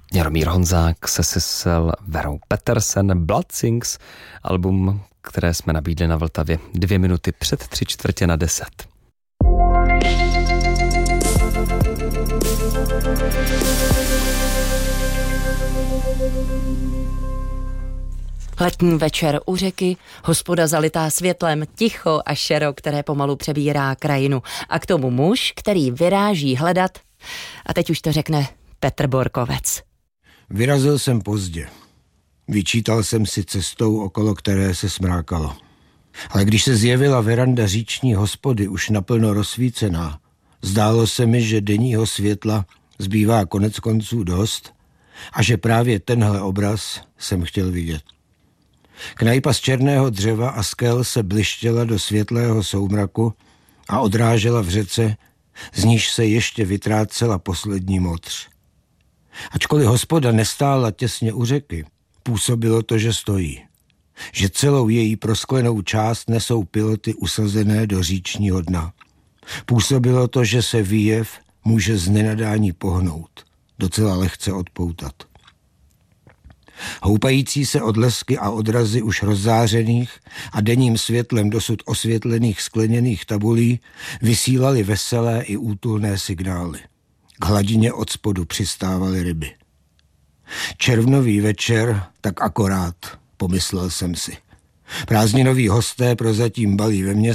Jaromír Honzák se sesel Verou Petersen, Blood Sings, album, které jsme nabídli na Vltavě 2 minuty před 9:45. Letní večer u řeky, hospoda zalitá světlem, ticho a šero, které pomalu přebírá krajinu. A k tomu muž, který vyráží hledat. A teď už to řekne Petr Borkovec. Vyrazil jsem pozdě. Vyčítal jsem si cestou, okolo které se smrákalo. Ale když se zjevila veranda říční hospody už naplno rozsvícená, zdálo se mi, že denního světla zbývá konec konců dost a že právě tenhle obraz jsem chtěl vidět. Knajpa z černého dřeva a skel se blištěla do světlého soumraku a odrážela v řece, z níž se ještě vytrácela poslední modř. Ačkoliv hospoda nestála těsně u řeky, působilo to, že stojí. Že celou její prosklenou část nesou piloty usazené do říčního dna. Působilo to, že se výjev může z nenadání pohnout, docela lehce odpoutat. Houpající se odlesky a odrazy už rozzářených a denním světlem dosud osvětlených skleněných tabulí vysílaly veselé i útulné signály. K hladině od spodu přistávaly ryby. Červnový večer, tak akorát, pomyslel jsem si. Prázdninoví hosté prozatím balí ve městě,